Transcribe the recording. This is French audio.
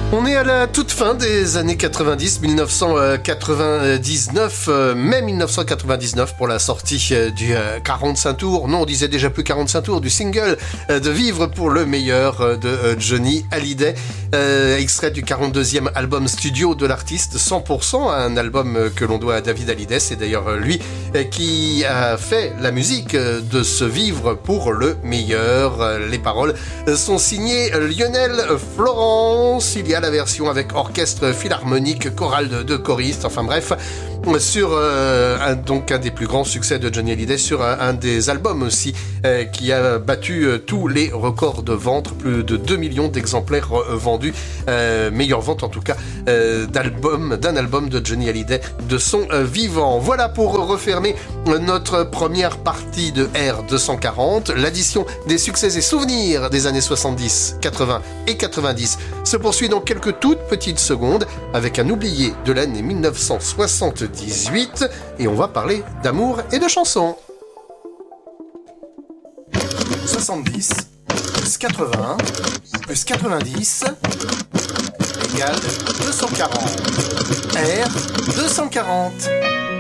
On est à la toute fin des années 90, 1999, mai 1999 pour la sortie du 45 tours, non on disait déjà plus 45 tours, du single de Vivre pour le meilleur de Johnny Hallyday, extrait du 42e album studio de l'artiste, 100%, un album que l'on doit à David Hallyday, c'est d'ailleurs lui qui a fait la musique de ce Vivre pour le meilleur. Les paroles sont signées Lionel Florence, il y a la version avec orchestre philharmonique, chorale de choristes, enfin bref, sur donc un des plus grands succès de Johnny Hallyday, sur un des albums aussi qui a battu tous les records de vente, plus de 2 millions d'exemplaires vendus, meilleure vente en tout cas d'un album de Johnny Hallyday de son vivant. Voilà pour refermer notre première partie de R240. L'addition des succès et souvenirs des années 70, 80 et 90 se poursuit dans quelques toutes petites secondes avec un oublié de l'année 1978 et on va parler d'amour et de chansons. 70 plus 80 plus 90 égale 240. R 240.